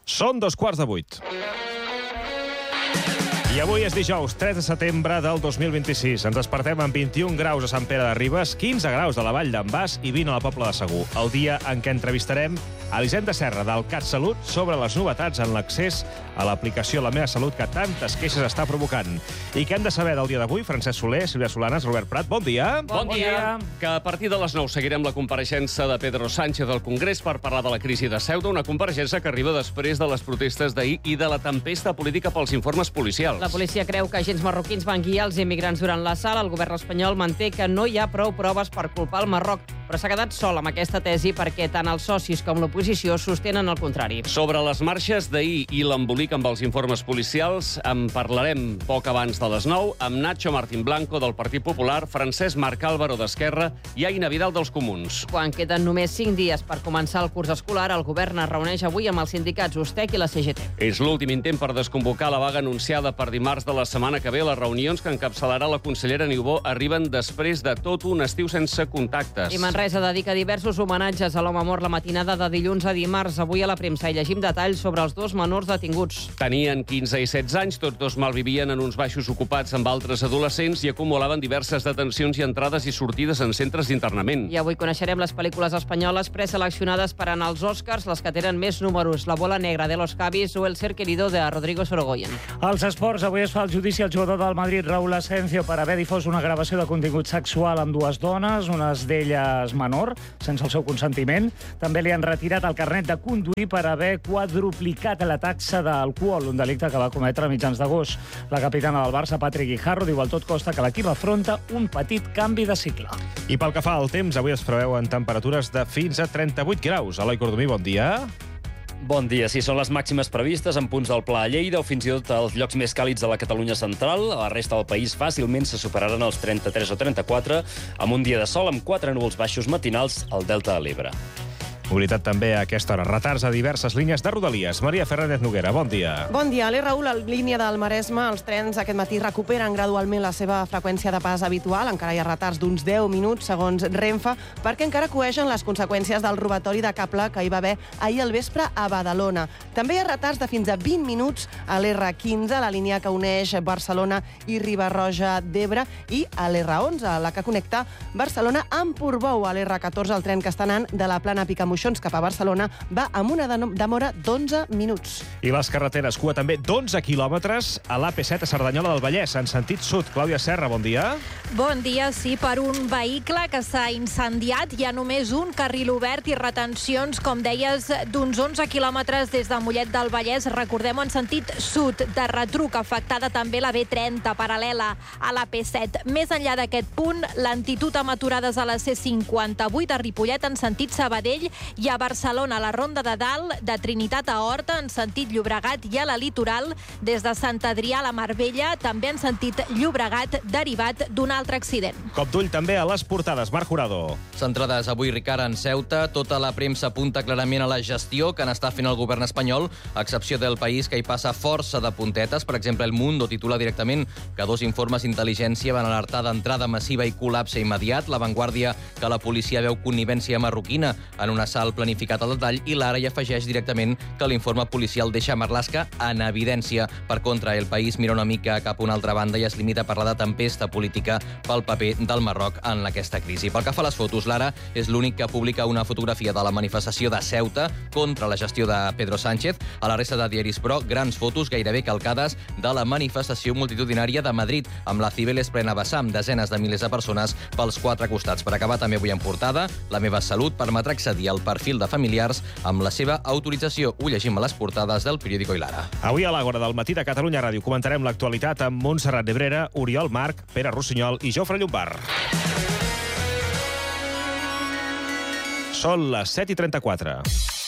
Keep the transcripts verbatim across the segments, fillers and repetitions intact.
Són dos quarts de vuit. I avui és dijous, tres de setembre del dos mil vint-i-sis. Ens despertem amb vint-i-un graus a Sant Pere de Ribes, quinze graus a la Vall d'en Bas i vint a la Pobla de Segur. El dia en què entrevistarem a Elisenda Serra, del CatSalut, sobre les novetats en l'accés a l'aplicació La Meva Salut que tantes queixes està provocant. I què hem de saber del dia d'avui? Francesc Soler, Sílvia Solanes, Robert Prat, bon dia. Bon, bon dia. Que a partir de les nou seguirem la compareixença de Pedro Sánchez al Congrés per parlar de la crisi de Ceuta, una compareixença que arriba després de les protestes d'ahir i de la tempesta política pels informes policials. La policia creu que agents marroquins van guiar els immigrants durant l'assalt. El govern espanyol manté que no hi ha prou proves per culpar el Marroc, però s'ha quedat sol amb aquesta tesi perquè tant els socis com l'oposició sostenen el contrari. Sobre les marxes d'ahir i l'embolic amb els informes policials en parlarem poc abans de les nou amb Nacho Martín Blanco del Partit Popular, Francesc Marc Álvaro d'Esquerra i Aina Vidal dels Comuns. Quan queden només cinc dies per començar el curs escolar, el govern es reuneix avui amb els sindicats USTEC i la C G T. És l'últim intent per desconvocar la vaga anunciada per dimarts de la setmana que ve. Les reunions que encapçalarà la consellera Niubó arriben després de tot un estiu sense contactes. I Manresa dedica diversos homenatges a l'home mort la matinada de dilluns a dimarts. Avui a la premsa hi llegim detalls sobre els dos menors detinguts. Tenien quinze i setze anys, tots dos malvivien en uns baixos ocupats amb altres adolescents i acumulaven diverses detencions i entrades i sortides en centres d'internament. I avui coneixerem les pel·lícules espanyoles preseleccionades per anar als Oscars, les que tenen més números, La bola negra de Los Cabis o El ser querido de Rodrigo Sorogoyen. Als esports, avui es fa el judici al jugador del Madrid, Raúl Asensio, per haver difós una gravació de contingut sexual amb dues dones, unes d'elles menor, sense el seu consentiment. També li han retirat el carnet de conduir per haver quadruplicat la taxa d'alcohol, un delicte que va cometre a mitjans d'agost. La capitana del Barça, Patrick Guijarro, diu al tot costa que l'equip afronta un petit canvi de cicle. I pel que fa al temps, avui es preveuen temperatures de fins a trenta-vuit graus. Eloi Cordomí, bon dia. Bon dia. Sí, són les màximes previstes en punts del Pla a Lleida o fins i tot als llocs més càlids de la Catalunya central. A la resta del país fàcilment se superaran els trenta-tres o trenta-quatre, amb un dia de sol amb quatre núvols baixos matinals al Delta de l'Ebre. Mobilitat també a aquesta hora. Retards a diverses línies de Rodalies. Maria Fernández Noguera, bon dia. Bon dia. L'E Raül, a la línia del Maresme, els trens aquest matí recuperen gradualment la seva freqüència de pas habitual. Encara hi ha retards d'uns deu minuts, segons Renfe, perquè encara coeixen les conseqüències del robatori de cable que hi va haver ahir al vespre a Badalona. També hi ha retards de fins a vint minuts a l'R quinze, la línia que uneix Barcelona i Riba-roja d'Ebre, i a l'R onze, la que connecta Barcelona amb Portbou. A l'R catorze, el tren que està anant de la plana Picamoixons cap a Barcelona va amb una demora d'onze minuts. I les carreteres, cua també d'onze quilòmetres a l'A P set a Cerdanyola del Vallès, en sentit sud. Clàudia Serra, bon dia. Bon dia, sí, per un vehicle que s'ha incendiat. Hi ha només un carril obert i retencions, com deies, d'uns onze quilòmetres des de Mollet del Vallès. Recordem en sentit sud, de retruc, afectada també la B trenta, paral·lela a l'A P set. Més enllà d'aquest punt, lentitud amb aturades a la C cinquanta-vuit a Ripollet en sentit Sabadell i a Barcelona, a la Ronda de Dalt, de Trinitat a Horta, en sentit Llobregat, i a la Litoral, des de Sant Adrià a la Marbella, també en sentit Llobregat, derivat d'un altre accident. Cop d'ull també a les portades. Marc Jurado. Centrades avui, Ricard, en Ceuta. Tota la premsa apunta clarament a la gestió que n'està fent el govern espanyol, a excepció del País, que hi passa força de puntetes. Per exemple, El Mundo titula directament que dos informes d'intel·ligència van alertar d'entrada massiva i col·lapse immediat. La Vanguardia, que la policia veu connivència marroquina en un assalt planificat al detall, i l'Ara hi afegeix directament que l'informe policial deixa Marlaska en evidència. Per contra, El País mira una mica cap a una altra banda i es limita a parlar de tempesta política pel paper del Marroc en aquesta crisi. Pel que fa a les fotos, l'Ara és l'únic que publica una fotografia de la manifestació de Ceuta contra la gestió de Pedro Sánchez. A la resta de diaris, però, grans fotos gairebé calcades de la manifestació multitudinària de Madrid, amb la Cibeles plena vessar, amb desenes de milers de persones pels quatre costats. Per acabar, també avui en portada, La Meva Salut permetrà accedir al perfil de familiars amb la seva autorització. Ho llegim a les portades del periòdico i l'Ara. Avui a l'Àgora del matí de Catalunya Ràdio comentarem l'actualitat amb Montserrat Nebrera, Oriol Marc, Pere Rossinyol i Jofre Llombard. Són les set i trenta-quatre.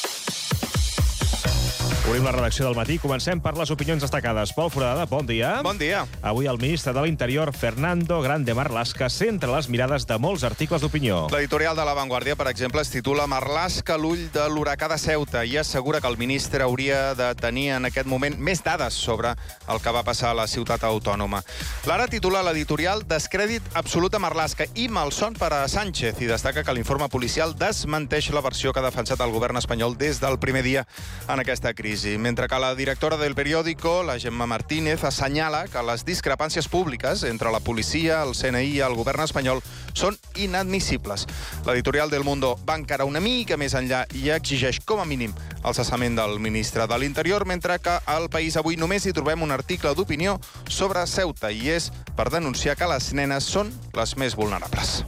Obrim la redacció del matí. Comencem per les opinions destacades. Pol Foradada, bon dia. Bon dia. Avui el ministre de l'Interior, Fernando Grande Marlaska, centra les mirades de molts articles d'opinió. L'editorial de La Vanguardia, per exemple, es titula Marlaska, l'ull de l'huracà de Ceuta, i assegura que el ministre hauria de tenir en aquest moment més dades sobre el que va passar a la ciutat autònoma. L'Ara titula l'editorial Descrèdit absolut a Marlaska i malson per a Sánchez, i destaca que l'informe policial desmenteix la versió que ha defensat el govern espanyol des del primer dia en aquesta crisi. crisi, mentre que la directora del periòdico, la Gemma Martínez, assenyala que les discrepàncies públiques entre la policia, el C N I i el govern espanyol són inadmissibles. L'editorial del Mundo va encara una mica més enllà i exigeix, com a mínim, el cessament del ministre de l'Interior, mentre que al País avui només hi trobem un article d'opinió sobre Ceuta i és per denunciar que les nenes són les més vulnerables.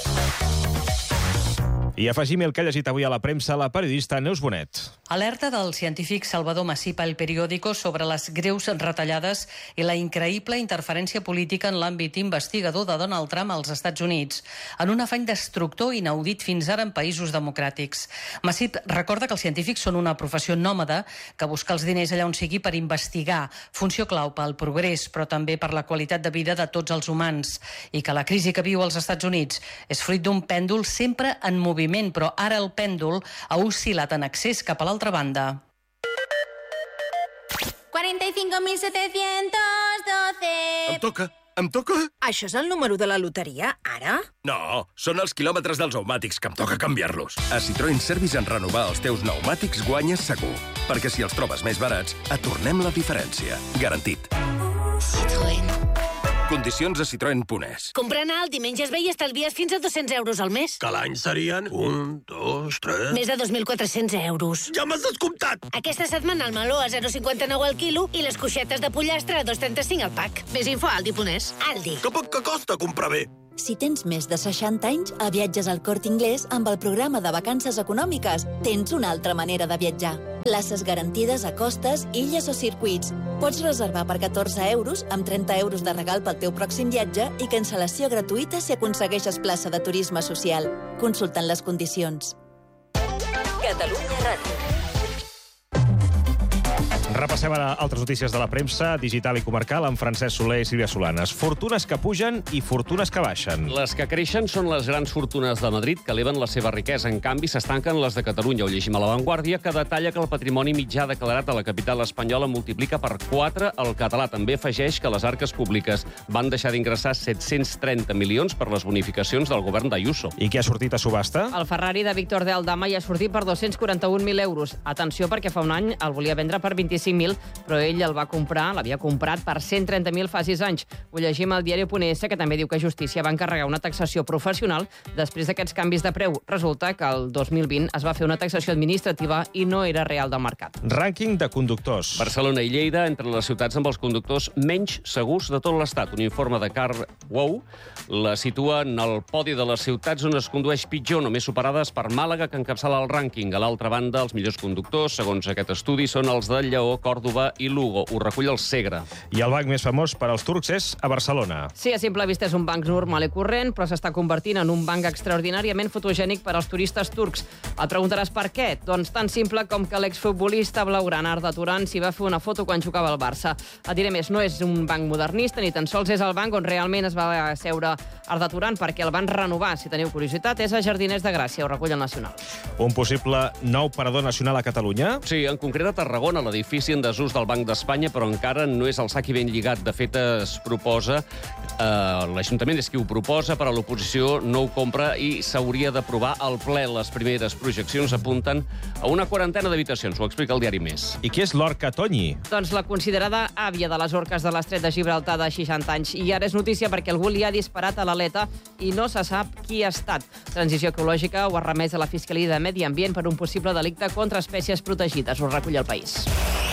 I afegim el que ha llegit avui a la premsa la periodista Neus Bonet. Alerta del científic Salvador Massip a El Periódico sobre les greus retallades i la increïble interferència política en l'àmbit investigador de Donald Trump als Estats Units, en un afany destructor inaudit fins ara en països democràtics. Massip recorda que els científics són una professió nòmada que busca els diners allà on sigui per investigar, funció clau pel progrés, però també per la qualitat de vida de tots els humans, i que la crisi que viu als Estats Units és fruit d'un pèndol sempre en moviment, però ara el pèndol ha oscil·lat en excés cap a l'altra banda. cuarenta y cinco mil setecientos doce. Em toca, em toca? Això és el número de la loteria, ara? No, són els quilòmetres dels pneumàtics que em toca canviar-los. A Citroën Service en renovar els teus pneumàtics guanyes segur. Perquè si els trobes més barats, et tornem la diferència. Garantit. Citroën. Condicions a citroen punt es. Comprant alt i menges bé i estalvies fins a dos-cents euros al mes. Que l'any serien un, dos, tres... Més de dos mil quatre-cents euros. Ja m'has descomptat! Aquesta setmana el meló a zero coma cinquanta-nou al quilo i les coixetes de pollastre a dos coma trenta-cinc al pack. Més info a Aldi punt es. Aldi. Que poc que costa comprar bé. Si tens més de seixanta anys, a Viatges al Corte Inglés, amb el programa de vacances econòmiques, tens una altra manera de viatjar. Places garantides a costes, illes o circuits. Pots reservar per catorze euros, amb trenta euros de regal pel teu pròxim viatge i cancel·lació gratuïta si aconsegueixes plaça de turisme social. Consultant les condicions. Catalunya Ràdio. Repassem ara altres notícies de la premsa digital i comarcal amb Francesc Soler i Sílvia Solanes. Fortunes que pugen i fortunes que baixen. Les que creixen són les grans fortunes de Madrid, que eleven la seva riquesa. En canvi, s'estanquen les de Catalunya. Ho llegim a La Vanguardia, que detalla que el patrimoni mitjà declarat a la capital espanyola multiplica per quatre el català. També afegeix que les arques públiques van deixar d'ingressar set-cents trenta milions per les bonificacions del govern d'Ayuso. I què ha sortit a subhasta? El Ferrari de Víctor de Aldama hi ha sortit per dos-cents quaranta-un mil euros. Atenció, perquè fa un any el volia vendre per vint-i-cinc mil, però ell el va comprar, l'havia comprat per cent trenta mil fa sis anys. Ho llegim al diari punt es, que també diu que Justícia va encarregar una taxació professional després d'aquests canvis de preu. Resulta que el dos mil vint es va fer una taxació administrativa i no era real del mercat. Rànquing de conductors. Barcelona i Lleida, entre les ciutats amb els conductors menys segurs de tot l'Estat. Un informe de CarWow la situa en el podi de les ciutats on es condueix pitjor, només superades per Màlaga, que encapçala el rànquing. A l'altra banda, els millors conductors, segons aquest estudi, són els de Lleó, Còrdova i Lugo. Ho recull el Segre. I el banc més famós per als turcs és a Barcelona. Sí, a simple vista és un banc normal i corrent, però s'està convertint en un banc extraordinàriament fotogènic per als turistes turcs. Et preguntaràs per què? Doncs tan simple com que l'exfutbolista blaugrana Arda Turan s'hi va fer una foto quan jugava al Barça. Et diré més, no és un banc modernista, ni tan sols és el banc on realment es va seure Arda Turan, perquè el van renovar. Si teniu curiositat, és a Jardiners de Gràcia, ho recull el Nacional. Un possible nou parador nacional a Catalunya? Sí, en concret a Tarragona, l'edifici en desús del Banc d'Espanya, però encara no és el sac i ben lligat. De fet, es proposa, eh, l'Ajuntament és qui ho proposa, però l'oposició no ho compra i s'hauria d'aprovar al ple. Les primeres projeccions apunten a una quarantena d'habitacions. Ho explica el diari Més. I qui és l'Orca Toñi? Doncs la considerada àvia de les orques de l'estret de Gibraltar de seixanta anys. I ara és notícia perquè algú li ha disparat a l'aleta i no se sap qui ha estat. Transició Ecològica ho ha remès a la Fiscalia de Medi Ambient per un possible delicte contra espècies protegides. Ho recull el País.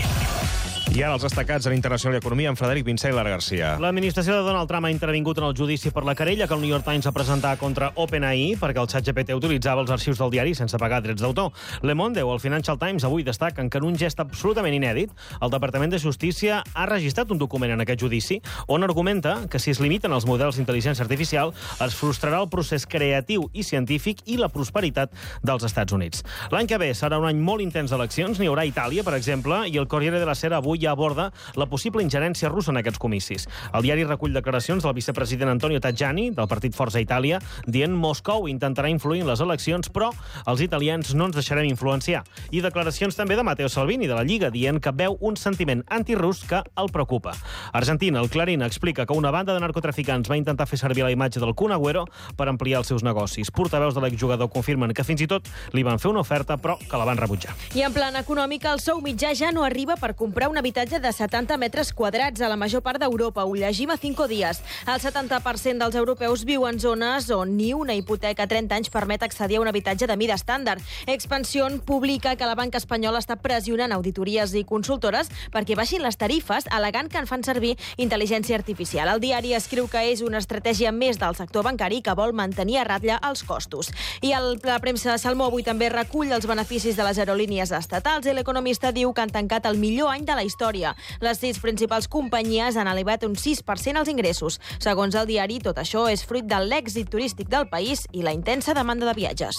I ara els destacats en Internacional i Economia amb Frederic Vincent i Lara Garcia. L'administració de Donald Trump ha intervingut en el judici per la querella que el New York Times va presentar contra OpenAI perquè el ChatGPT utilitzava els arxius del diari sense pagar drets d'autor. Le Monde o el Financial Times avui destaquen que en un gest absolutament inèdit, el Departament de Justícia ha registrat un document en aquest judici on argumenta que si es limiten els models d'intel·ligència artificial es frustrarà el procés creatiu i científic i la prosperitat dels Estats Units. L'any que ve serà un any molt intens d'eleccions. N'hi haurà a Itàlia, per exemple, i el Corriere della Sera avui ja aborda la possible ingerència russa en aquests comicis. El diari recull declaracions del vicepresident Antonio Tajani, del partit Forza Itàlia, dient Moscou intentarà influir en les eleccions, però els italians no ens deixarem influenciar. I declaracions també de Matteo Salvini, de la Lliga, dient que veu un sentiment antirus que el preocupa. Argentina, el Clarín explica que una banda de narcotraficants va intentar fer servir la imatge del Kun Agüero per ampliar els seus negocis. Portaveus de l'exjugador confirmen que fins i tot li van fer una oferta, però que la van rebutjar. I en plan econòmic, el sou mitjà ja no arriba per comprar un habitatge de setanta metres quadrats a la major part d'Europa. Ho llegim a Cinco Días. El setanta per cent dels europeus viu en zones on ni una hipoteca a trenta anys permet accedir a un habitatge de mida estàndard. Expansión publica que la banca espanyola està pressionant auditories i consultores perquè baixin les tarifes, al·legant que en fan servir intel·ligència artificial. El diari escriu que és una estratègia més del sector bancari que vol mantenir a ratlla els costos. I el, la premsa de Salmó avui també recull els beneficis de les aerolínies estatals i l'economista diu que han tancat el millor any de la història. Les sis principals companyies han elevat un sis per cent els ingressos. Segons el diari, tot això és fruit de l'èxit turístic del país i la intensa demanda de viatges.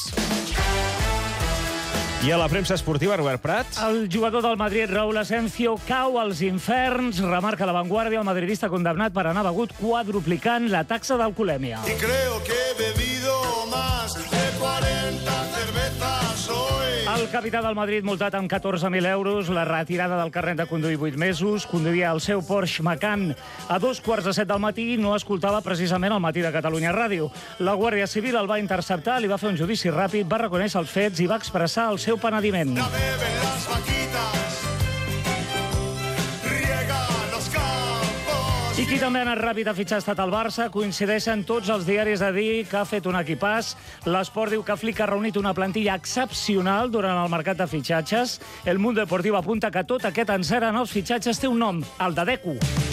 I a la premsa esportiva, Robert Prats. El jugador del Madrid, Raúl Asensio, cau als inferns. Remarca La Vanguardia, el madridista condemnat per anar begut quadruplicant la taxa d'alcoholèmia. Y creo que he bebido más de cuarenta cervezas hoy. El capità del Madrid multat amb catorze mil euros, la retirada del carnet de conduir vuit mesos, conduïa el seu Porsche Macan a dos quarts de set del matí i no escoltava precisament el Matí de Catalunya Ràdio. La Guàrdia Civil el va interceptar, li va fer un judici ràpid, va reconèixer els fets i va expressar el seu penediment. La beben las vaquitas, riega los campos. I qui també ha anat ràpid a fitxar ha estat el Barça. Coincideixen tots els diaris a dir que ha fet un equipàs. L'Esport diu que Flick ha reunit una plantilla excepcional durant el mercat de fitxatges. El Mundo Deportiu apunta que tot aquest encert en els fitxatges té un nom, el de Deco.